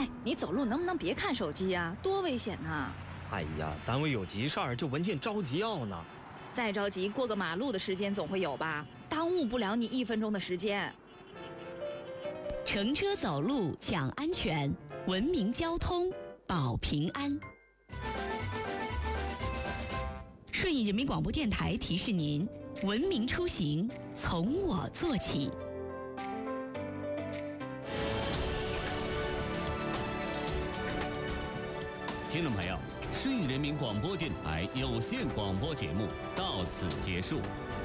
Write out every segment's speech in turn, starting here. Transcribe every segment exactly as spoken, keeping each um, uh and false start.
哎，你走路能不能别看手机呀？多危险呐！ 哎呀，单位有急事儿，这文件着急要呢。 再着急，过个马路的时间总会有吧？耽误不了你一分钟的时间。 乘车走路讲安全，文明交通保平安。顺义人民广播电台提示您：文明出行从我做起。 听众朋友，顺义人民广播电台有线广播节目到此结束。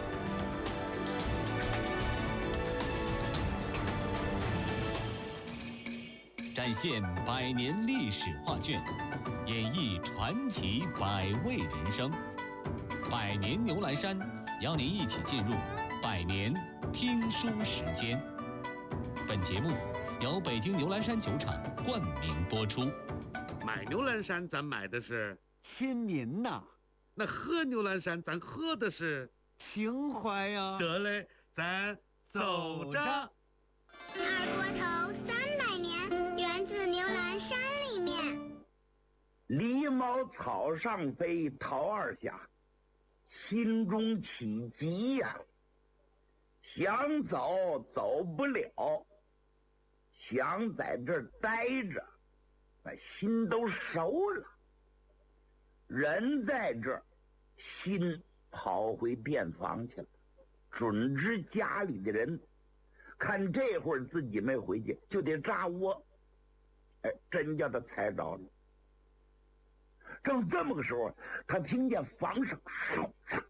展现百年历史画卷，演绎传奇百味人生。百年牛栏山邀您一起进入百年听书时间。本节目由北京牛栏山酒厂冠名播出。 买牛栏山咱买的是亲民呐， 那喝牛栏山咱喝的是情怀呀。 得嘞，咱走着。 二锅头三百年，源自牛栏山里面。 狸猫草上飞，桃二下，心中起急呀、啊，想走走不了，想在这儿待着，那心都熟了。人在这儿，心跑回便房去了，准知家里的人看这会儿自己没回去，就得扎窝。哎，真叫他猜着了。正这么个时候，他听见房上嗖嗖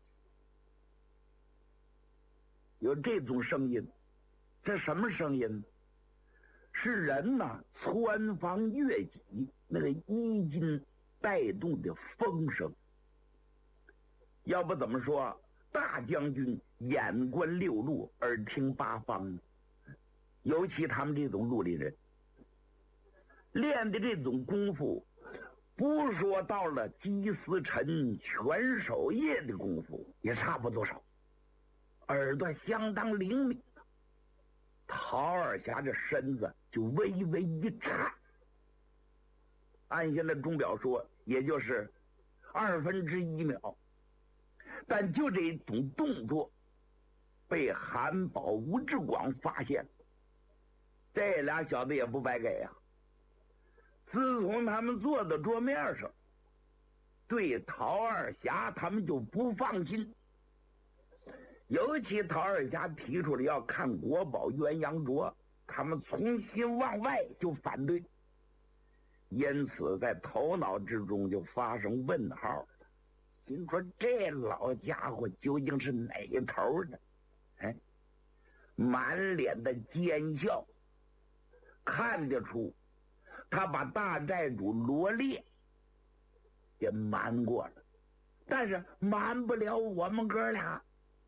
有这种声音。这什么声音？是人呐穿房越脊那个衣襟带动的风声。要不怎么说大将军眼观六路，耳听八方呢？尤其他们这种绿林人练的这种功夫，不说到了鸡司晨全守夜的功夫也差不多少，耳朵相当灵敏。陶二侠这身子就微微一颤，按现在钟表说也就是二分之一秒，但就这种动作被韩宝、吴志广发现，这俩小子也不白给呀、啊。自从他们坐到桌面上，对陶二侠他们就不放心。尤其陶二侠提出了要看国宝鸳鸯镯，他们从心往外就反对，因此在头脑之中就发生问号了。心说这老家伙究竟是哪头的？哎，满脸的奸笑，看得出他把大寨主罗烈也瞒过了，但是瞒不了我们哥俩。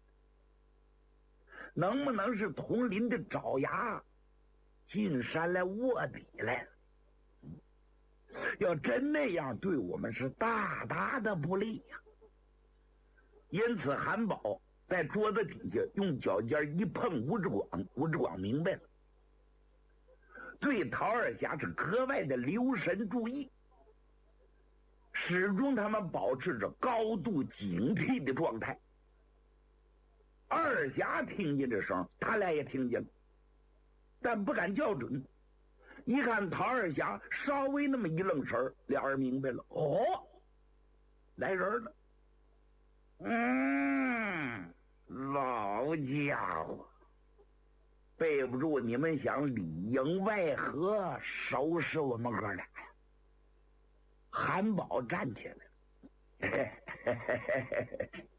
能不能是铜林的爪牙进山来卧底来了？要真那样，对我们是大大的不利呀、啊。因此韩宝在桌子底下用脚尖一碰吴志广，吴志广明白了，对陶二侠是格外的留神注意，始终他们保持着高度警惕的状态。二侠听见这声，他俩也听见了，但不敢校准。一看陶二侠稍微那么一愣神，俩人明白了，哦，来人了。嗯，老家伙，背不住你们想里应外合收拾我们哥俩呀。韩宝站起来了，嘿嘿嘿嘿嘿